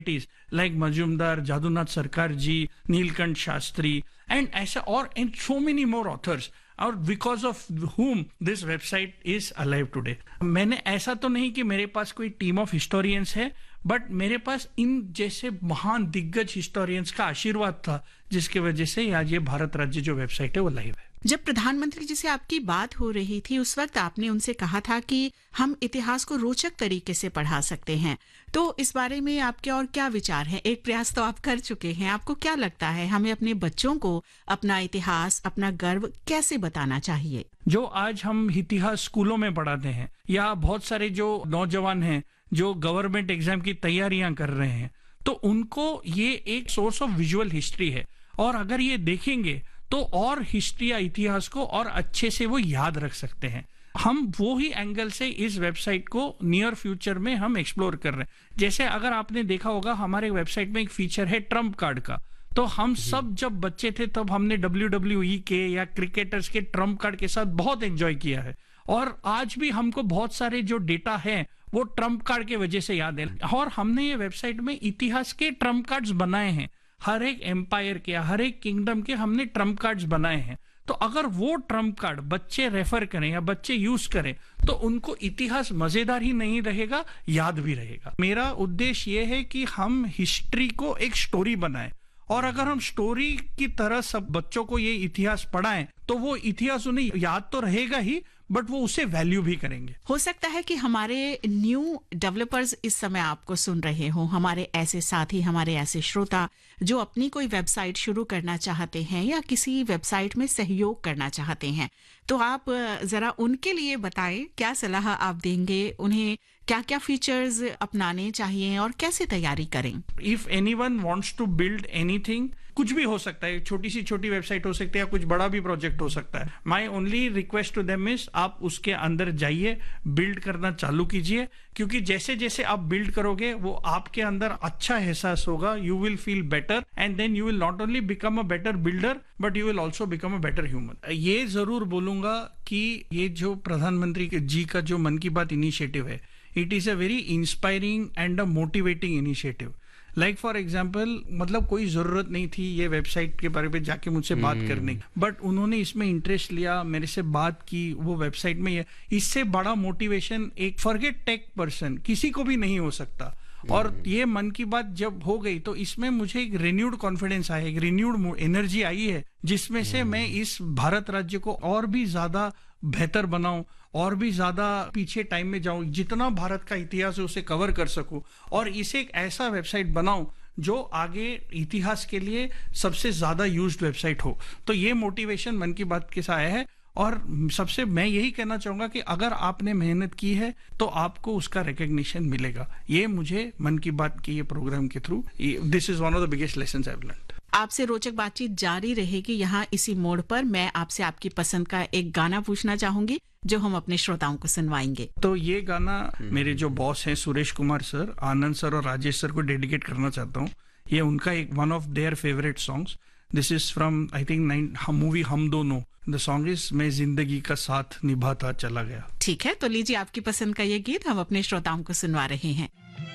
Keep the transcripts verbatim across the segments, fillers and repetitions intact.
like Majumdar, Jadunath Sarkar ji, Neelkant Shastri, and ऐसा और and so many more authors, और because of whom this website is alive today. मैंने ऐसा तो नहीं कि मेरे पास कोई टीम ऑफ हिस्टोरियंस है, बट मेरे पास इन जैसे महान दिग्गज हिस्टोरियंस का आशीर्वाद था, जिसकी वजह से आज ये भारत राज्य जो वेबसाइट है वो लाइव है. जब प्रधानमंत्री जी से आपकी बात हो रही थी उस वक्त आपने उनसे कहा था कि हम इतिहास को रोचक तरीके से पढ़ा सकते हैं, तो इस बारे में आपके और क्या विचार हैं? एक प्रयास तो आप कर चुके हैं, आपको क्या लगता है हमें अपने बच्चों को अपना इतिहास, अपना गर्व कैसे बताना चाहिए? जो आज हम इतिहास स्कूलों में पढ़ाते हैं, या बहुत सारे जो नौजवान हैं जो गवर्नमेंट एग्जाम की तैयारियां कर रहे हैं, तो उनको ये एक सोर्स ऑफ विजुअल हिस्ट्री है, और अगर ये देखेंगे तो और हिस्ट्री या इतिहास को और अच्छे से वो याद रख सकते हैं. हम वो ही एंगल से इस वेबसाइट को नियर फ्यूचर में हम एक्सप्लोर कर रहे हैं. जैसे अगर आपने देखा होगा हमारे वेबसाइट में एक फीचर है ट्रम्प कार्ड का, तो हम सब जब बच्चे थे तब हमने डब्ल्यू डब्ल्यू ई के या क्रिकेटर्स के ट्रम्प कार्ड के साथ बहुत एंजॉय किया है, और आज भी हमको बहुत सारे जो डेटा है वो ट्रम्प कार्ड के वजह से याद है. और हमने ये वेबसाइट में इतिहास के ट्रम्प कार्ड्स बनाए हैं, हर एक एम्पायर के, हर एक किंगडम के हमने ट्रम्प कार्ड्स बनाए हैं. तो अगर वो ट्रम्प कार्ड बच्चे रेफर करें या बच्चे यूज करें तो उनको इतिहास मजेदार ही नहीं रहेगा, याद भी रहेगा. मेरा उद्देश्य ये है कि हम हिस्ट्री को एक स्टोरी बनाएं, और अगर हम स्टोरी की तरह सब बच्चों को ये इतिहास पढ़ाएं तो वो इतिहास उन्हें याद तो रहेगा ही, बट वो उसे वैल्यू भी करेंगे. हो सकता है कि हमारे न्यू डेवलपर्स इस समय आपको सुन रहे हो, हमारे ऐसे साथी, हमारे ऐसे श्रोता जो अपनी कोई वेबसाइट शुरू करना चाहते हैं या किसी वेबसाइट में सहयोग करना चाहते हैं, तो आप जरा उनके लिए बताएं, क्या सलाह आप देंगे उन्हें, क्या क्या फीचर्स अपनाने चाहिए और कैसे तैयारी करें? If anyone wants to build anything, कुछ भी हो सकता है, छोटी सी छोटी वेबसाइट हो सकती है या कुछ बड़ा भी प्रोजेक्ट हो सकता है. My only request to them is आप उसके अंदर जाइए, बिल्ड करना चालू कीजिए, क्योंकि जैसे जैसे आप बिल्ड करोगे वो आपके अंदर अच्छा एहसास होगा, you will feel better, and then you will not only become a better builder but you will also become a better human. ये जरूर बोलूंगा कि ये जो प्रधानमंत्री जी का जो मन की बात इनिशिएटिव है, it is a very inspiring and a motivating initiative. Like for example, मतलब कोई जरूरत नहीं थी ये वेबसाइट के बारे में जाके मुझसे hmm. बात करने, बट उन्होंने इसमें इंटरेस्ट लिया, मेरे से बात की, वो वेबसाइट में ये, इससे बड़ा मोटिवेशन एक फॉरगेट टेक पर्सन किसी को भी नहीं हो सकता. और ये मन की बात जब हो गई तो इसमें मुझे एक रिन्यूड कॉन्फिडेंस आया, एक रिन्यूड एनर्जी आई है, जिसमें से मैं इस भारत राज्य को और भी ज्यादा बेहतर बनाऊं, और भी ज्यादा पीछे टाइम में जाऊं, जितना भारत का इतिहास है उसे कवर कर सकूं, और इसे एक ऐसा वेबसाइट बनाऊं जो आगे इतिहास के लिए सबसे ज्यादा यूज्ड वेबसाइट हो. तो ये मोटिवेशन मन की बात के साथ आया है, और सबसे मैं यही कहना चाहूंगा कि अगर आपने मेहनत की है तो आपको उसका रिकग्निशन मिलेगा. ये मुझे मन की बात के ये प्रोग्राम के through, this is one of the biggest lessons I have learned. आपसे रोचक बातचीत जारी रहेगी यहाँ इसी मोड़ पर. मैं आपसे आपकी पसंद का एक गाना पूछना चाहूंगी जो हम अपने श्रोताओं को सुनवाएंगे. तो ये गाना मेरे जो बॉस हैं सुरेश कुमार सर, आनंद सर और राजेश सर को डेडिकेट करना चाहता हूँ. ये उनका एक one of their favourite songs. This is from I think movie हम दोनों. द सॉन्ग इज मैं जिंदगी का साथ निभाता चला गया. ठीक है, तो लीजिए आपकी पसंद का ये गीत हम अपने श्रोताओं को सुनवा रहे हैं.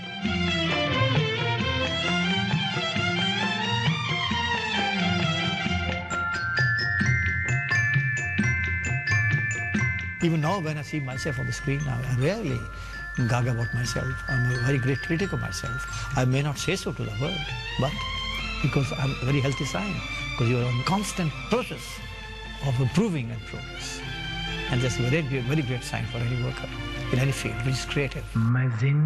Even now, when I see myself on the screen, I rarely gag about myself. I'm a very great critic of myself. I may not say so to the world, but because I'm a very healthy sign, because you're on constant process of improving and progress. And that's a very, very great sign for any worker in any field, which is creative.